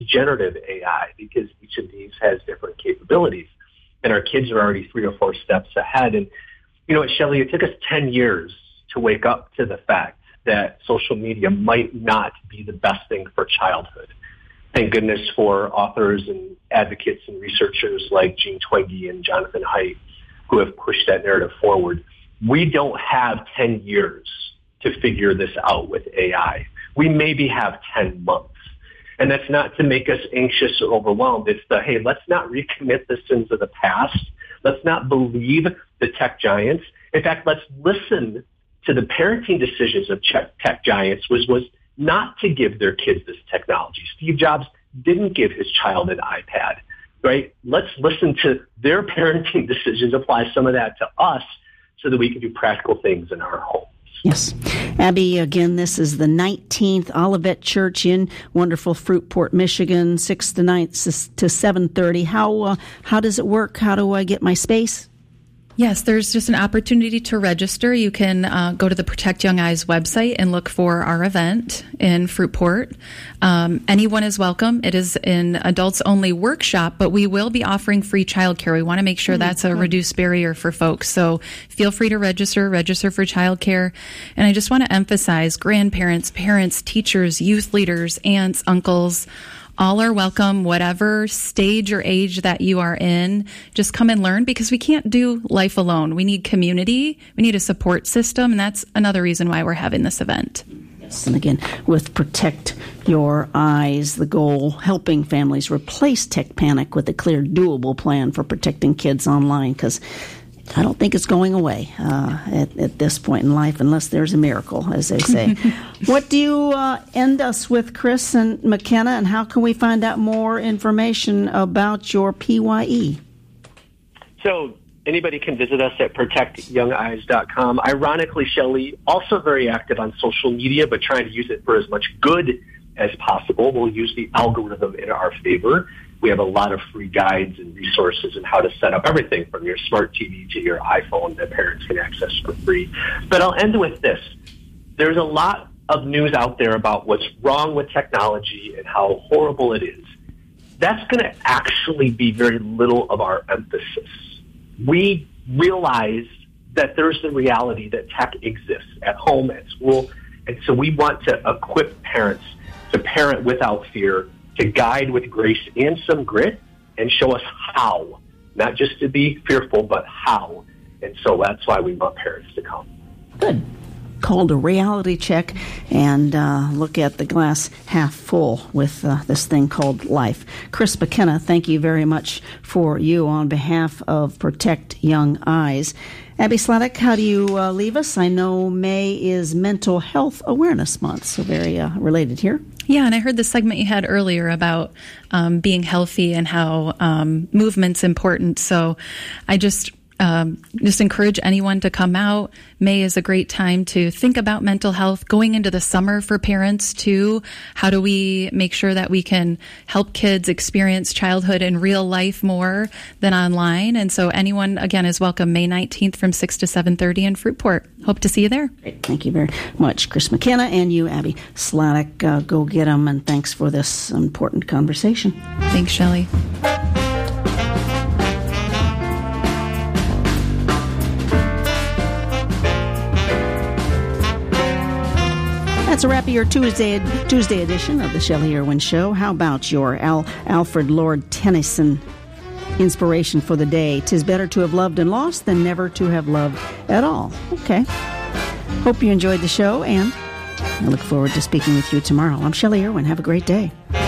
generative AI, because each of these has different capabilities. And our kids are already 3 or 4 steps ahead. And you know what, Shelley, it took us 10 years to wake up to the fact that social media might not be the best thing for childhood. Thank goodness for authors and advocates and researchers like Jean Twenge and Jonathan Haidt who have pushed that narrative forward. We don't have 10 years to figure this out with AI. We maybe have 10 months. And that's not to make us anxious or overwhelmed. It's the, hey, let's not recommit the sins of the past. Let's not believe the tech giants. In fact, let's listen to the parenting decisions of tech giants was not to give their kids this technology. Steve Jobs didn't give his child an iPad, right? Let's listen to their parenting decisions, apply some of that to us so that we can do practical things in our homes. Yes. Abby, again, this is the 19th Olivet Church in wonderful Fruitport, Michigan, 6 to 9 to 7:30. How does it work? How do I get my space? Yes, there's just an opportunity to register. You can go to the Protect Young Eyes website and look for our event in Fruitport. Anyone is welcome. It is an adults-only workshop, but we will be offering free childcare. We want to make sure that's a reduced barrier for folks. So feel free to register for childcare. And I just want to emphasize grandparents, parents, teachers, youth leaders, aunts, uncles, all are welcome, whatever stage or age that you are in. Just come and learn, because we can't do life alone. We need community. We need a support system, and that's another reason why we're having this event. Yes, and again, with Protect Your Eyes, the goal, helping families replace tech panic with a clear, doable plan for protecting kids online, because I don't think it's going away at this point in life, unless there's a miracle, as they say. What do you end us with, Chris and McKenna, and how can we find out more information about your PYE? So anybody can visit us at protectyoungeyes.com. Ironically, Shelley, also very active on social media, but trying to use it for as much good as possible. We'll use the algorithm in our favor. We have a lot of free guides and resources on how to set up everything from your smart TV to your iPhone that parents can access for free. But I'll end with this. There's a lot of news out there about what's wrong with technology and how horrible it is. That's going to actually be very little of our emphasis. We realize that there's the reality that tech exists at home, at school, and so we want to equip parents to parent without fear, to guide with grace and some grit, and show us how, not just to be fearful, but how. And so that's why we want parents to come. Good. Called a reality check and look at the glass half full with this thing called life. Chris McKenna, thank you very much for you on behalf of Protect Young Eyes. Abby Sladek, how do you leave us? I know May is Mental Health Awareness Month, so very related here. Yeah, and I heard the segment you had earlier about being healthy and how movement's important. So I just encourage anyone to come out. May is a great time to think about mental health. Going into the summer for parents too, how do we make sure that we can help kids experience childhood in real life more than online? And so anyone, again, is welcome May 19th from 6 to 7:30 in Fruitport. Hope to see you there. Great. Thank you very much, Chris McKenna, and you, Abby Sladek. Go get them, and thanks for this important conversation. Thanks, Shelley. That's a wrap of your Tuesday edition of the Shelley Irwin Show. How about your Alfred Lord Tennyson inspiration for the day? 'Tis better to have loved and lost than never to have loved at all. Okay. Hope you enjoyed the show, and I look forward to speaking with you tomorrow. I'm Shelley Irwin. Have a great day.